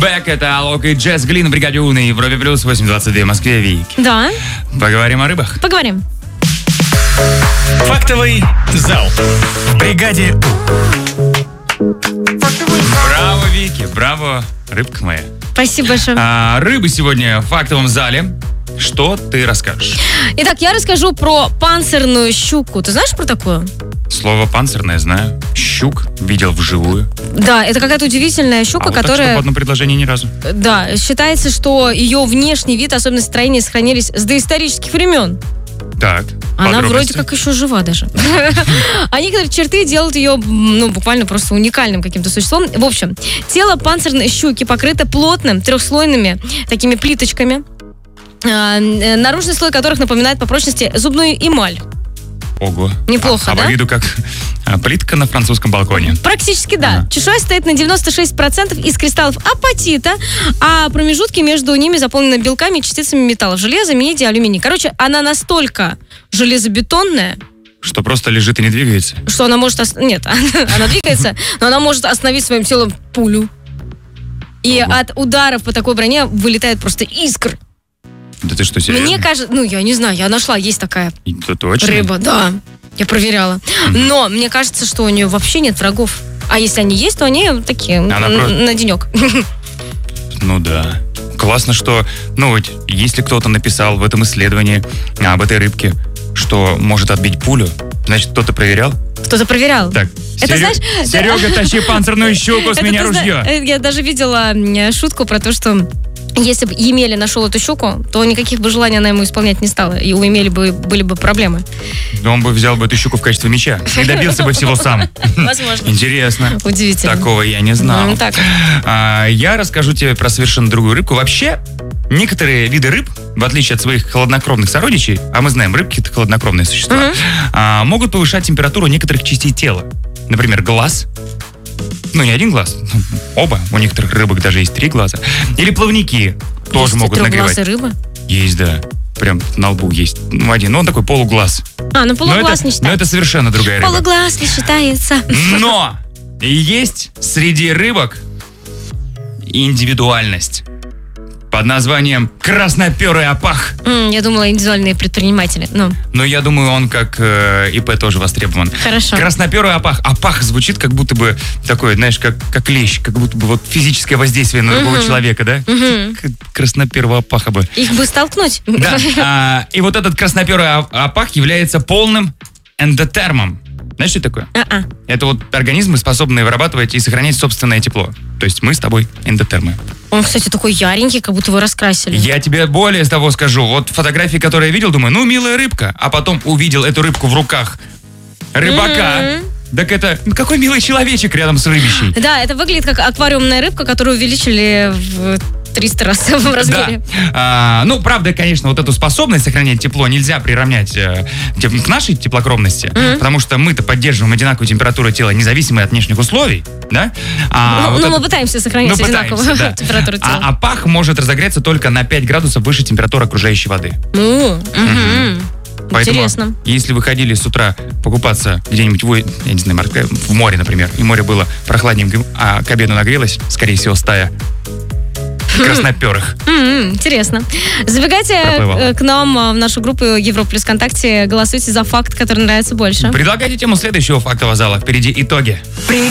Back, это Алок и Джесс Глин в бригаде У на Европе плюс 8:22 в Москве. Вики. Да. Поговорим о рыбах. Поговорим. Фактовый зал в бригаде У. Браво, Вики, браво, рыбка моя. Спасибо большое. Рыбы сегодня в фактовом зале. Что ты расскажешь? Итак, я расскажу про панцирную щуку. Ты знаешь про такую? Слово панцирное знаю. Щук видел вживую. Да, это какая-то удивительная щука, вот которая... Так что в одном предложении ни разу. Да, считается, что ее внешний вид, особенности строения сохранились с доисторических времен. Так, Она вроде как еще жива даже. А некоторые черты делают ее, буквально просто уникальным каким-то существом. В общем, тело панцирной щуки покрыто плотным, трехслойными такими плиточками, наружный слой которых напоминает по прочности зубную эмаль. Ого. Неплохо, да? По виду как плитка на французском балконе. Практически, да. Чешуя состоит на 96% из кристаллов апатита, а промежутки между ними заполнены белками и частицами металлов. Железа, меди, алюминий. Короче, она настолько железобетонная, что просто лежит и не двигается? Что она может... Нет, она двигается, но она может остановить своим телом пулю. И от ударов по такой броне вылетает просто искр. Да ты что, серьезно? Мне кажется, я не знаю, я нашла, есть такая точно? Рыба, да. Я проверяла. Но мне кажется, что у нее вообще нет врагов. А если они есть, то они такие, на денек. Ну да. Классно, что, если кто-то написал в этом исследовании об этой рыбке, что может отбить пулю, значит, кто-то проверял? Кто-то проверял. Так, это, Серега, тащи панцирную щуку, с меня ружье. Я даже видела шутку про то, что если бы Емеля нашел эту щуку, то никаких бы желаний она ему исполнять не стала. И у Емели были бы проблемы. Он бы взял бы эту щуку в качестве меча и добился бы всего сам. Возможно. Интересно. Удивительно. Такого я не знал. Я расскажу тебе про совершенно другую рыбку. Вообще, некоторые виды рыб, в отличие от своих холоднокровных сородичей, а мы знаем, рыбки — это холоднокровные существа, могут повышать температуру некоторых частей тела. Например, глаз. Не один глаз, оба. У некоторых рыбок даже есть 3 глаза. Или плавники тоже могут нагревать. Есть рыба? Есть, да. Прям на лбу есть. Один. Он такой полуглаз. Полуглаз не считается. Но это совершенно другая рыба. Полуглаз не считается. Но есть среди рыбок индивидуальность под названием красноперый опах. Я думала, индивидуальные предприниматели. Но я думаю, он как ИП тоже востребован. Хорошо. Красноперый опах. Опах звучит как будто бы такое, знаешь, как лещ, как будто бы физическое воздействие на другого человека, да? Красноперого опаха бы. Их бы столкнуть. Да. И вот этот красноперый опах является полным эндотермом. Знаешь, что это такое? Это вот организмы, способные вырабатывать и сохранять собственное тепло. То есть мы с тобой эндотермы. Он, кстати, такой яренький, как будто его раскрасили. Я тебе более того скажу. Вот фотографии, которые я видел, думаю, милая рыбка. А потом увидел эту рыбку в руках рыбака. Так это какой милый человечек рядом с рыбищей. Да, это выглядит как аквариумная рыбка, которую увеличили в 300 раз в размере. Да. Правда, конечно, вот эту способность сохранять тепло нельзя приравнять к нашей теплокровности, потому что мы-то поддерживаем одинаковую температуру тела, независимо от внешних условий, да? Мы пытаемся сохранять одинаковую температуру тела. А пах может разогреться только на 5 градусов выше температуры окружающей воды. Поэтому, интересно. Если вы ходили с утра покупаться где-нибудь в море, например, и море было прохладненьким, а к обеду нагрелось, скорее всего, стая красноперых. Интересно. Забегайте к нам в нашу группу Европа Плюс ВКонтакте, голосуйте за факт, который нравится больше. Предлагайте тему следующего фактового зала. Впереди итоги.